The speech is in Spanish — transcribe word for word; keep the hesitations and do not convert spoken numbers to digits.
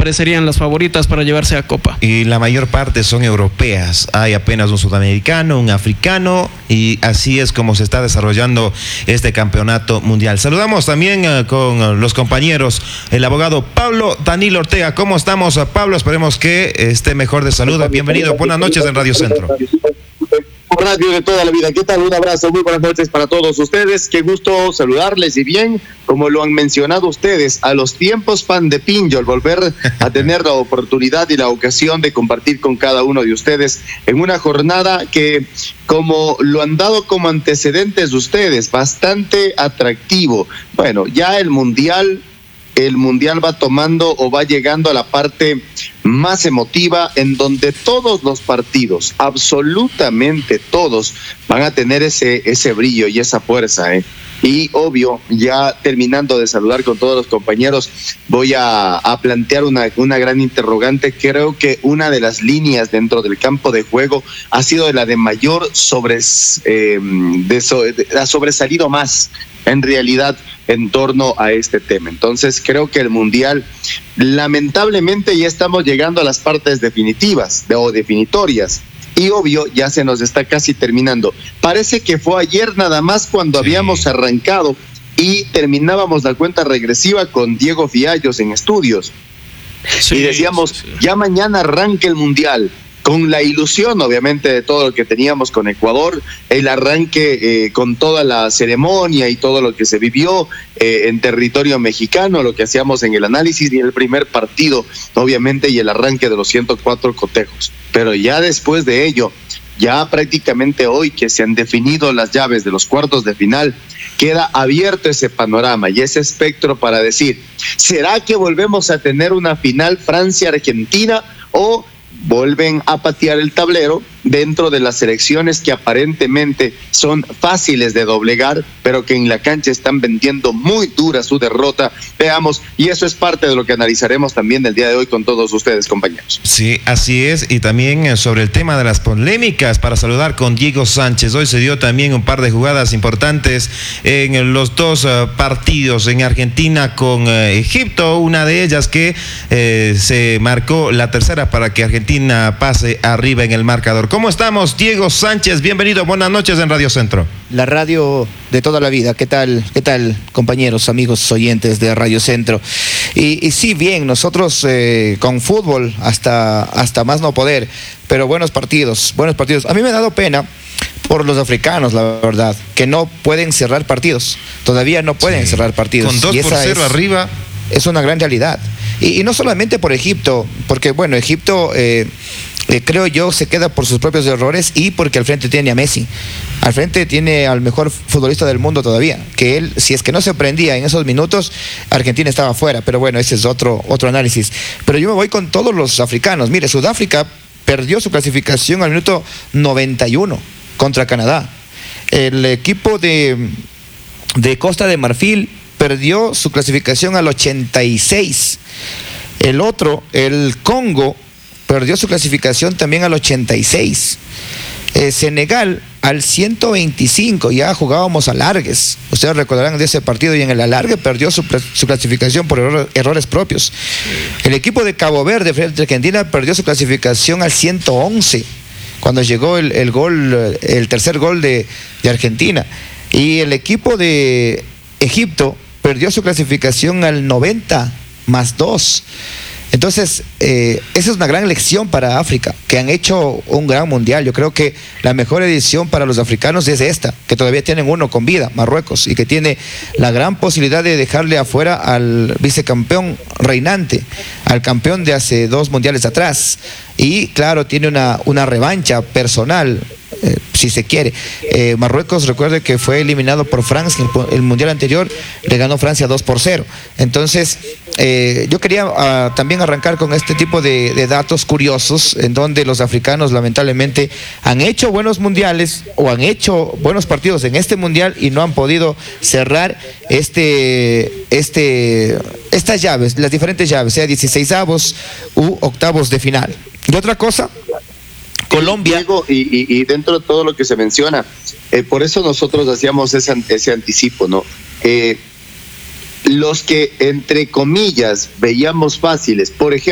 aparecerían las favoritas para llevarse a Copa. Y la mayor parte son europeas. Hay apenas un sudamericano, un africano, y así es como se está desarrollando este campeonato mundial. Saludamos también uh, con los compañeros, el abogado Pablo Danilo Ortega. ¿Cómo estamos, Pablo? Esperemos que esté mejor de salud. Bienvenido, buenas noches en Radio Centro. Radio de toda la vida, ¿qué tal? Un abrazo, muy buenas noches para todos ustedes, qué gusto saludarles. Y bien, como lo han mencionado ustedes, a los tiempos fan de Pinjol, volver a tener la oportunidad y la ocasión de compartir con cada uno de ustedes en una jornada que, como lo han dado como antecedentes ustedes, bastante atractivo. Bueno, ya el Mundial... el Mundial va tomando o va llegando a la parte más emotiva, en donde todos los partidos, absolutamente todos, van a tener ese, ese brillo y esa fuerza, ¿eh? Y obvio, ya terminando de saludar con todos los compañeros, voy a, a plantear una, una gran interrogante. Creo que una de las líneas dentro del campo de juego ha sido la de mayor sobres, eh, de so, de, ha sobresalido más en realidad en torno a este tema. Entonces creo que el Mundial, lamentablemente, ya estamos llegando a las partes definitivas de, o definitorias. Y obvio, ya se nos está casi terminando. Parece que fue ayer nada más cuando sí. habíamos arrancado y terminábamos la cuenta regresiva con Diego Fiallos en estudios. Sí, y decíamos, sí, sí. ya mañana arranca el Mundial, con la ilusión, obviamente, de todo lo que teníamos con Ecuador, el arranque eh, con toda la ceremonia y todo lo que se vivió eh, en territorio mexicano, lo que hacíamos en el análisis y el primer partido, obviamente, y el arranque de los ciento cuatro cotejos. Pero ya después de ello, ya prácticamente hoy que se han definido las llaves de los cuartos de final, queda abierto ese panorama y ese espectro para decir, ¿será que volvemos a tener una final Francia-Argentina o vuelven a patear el tablero dentro de las selecciones que aparentemente son fáciles de doblegar, pero que en la cancha están vendiendo muy dura su derrota? Veamos, y eso es parte de lo que analizaremos también el día de hoy con todos ustedes, compañeros. Sí, así es, y también sobre el tema de las polémicas, para saludar con Diego Sánchez. Hoy se dio también un par de jugadas importantes en los dos uh, partidos, en Argentina con uh, Egipto, una de ellas que eh, se marcó la tercera para que Argentina pase arriba en el marcador. ¿Cómo estamos, Diego Sánchez? Bienvenido, buenas noches en Radio Centro. La radio de toda la vida. ¿Qué tal, qué tal, compañeros, amigos oyentes de Radio Centro? Y, y sí, bien, nosotros eh, con fútbol hasta, hasta más no poder, pero buenos partidos, buenos partidos. A mí me ha dado pena por los africanos, la verdad, que no pueden cerrar partidos. Todavía no pueden sí. cerrar partidos. Con dos por cero arriba. Es una gran realidad. Y, y no solamente por Egipto, porque bueno, Egipto... Eh, Eh, creo yo se queda por sus propios errores y porque al frente tiene a Messi. Al frente tiene al mejor futbolista del mundo todavía, que él, si es que no se prendía en esos minutos, Argentina estaba fuera. Pero bueno, ese es otro, otro análisis. Pero yo me voy con todos los africanos. Mire, Sudáfrica perdió su clasificación al minuto noventa y uno contra Canadá. El equipo de, de Costa de Marfil perdió su clasificación al ochenta y seis. El otro, el Congo, perdió su clasificación también al ochenta y seis. Eh, Senegal al ciento veinticinco, ya jugábamos alargues. Ustedes recordarán de ese partido, y en el alargue perdió su, su clasificación por error, errores propios. El equipo de Cabo Verde frente a Argentina perdió su clasificación al ciento once, cuando llegó el, el gol, el tercer gol de, de Argentina. Y el equipo de Egipto perdió su clasificación al noventa más dos. Entonces, eh, esa es una gran lección para África, que han hecho un gran mundial. Yo creo que la mejor edición para los africanos es esta, que todavía tienen uno con vida, Marruecos, y que tiene la gran posibilidad de dejarle afuera al vicecampeón reinante, al campeón de hace dos mundiales atrás. Y claro, tiene una, una revancha personal, eh, si se quiere. Eh, Marruecos, recuerde que fue eliminado por Francia el, el mundial anterior, le ganó Francia dos por cero. Entonces, eh, yo quería uh, también arrancar con este tipo de, de datos curiosos, en donde los africanos lamentablemente han hecho buenos mundiales o han hecho buenos partidos en este mundial y no han podido cerrar este, este, estas llaves, las diferentes llaves, sea dieciseisavos u octavos de final. Y otra cosa, Colombia. Diego, y, y, y dentro de todo lo que se menciona, eh, por eso nosotros hacíamos ese, ese anticipo, ¿no? Eh, los que, entre comillas, veíamos fáciles, por ejemplo,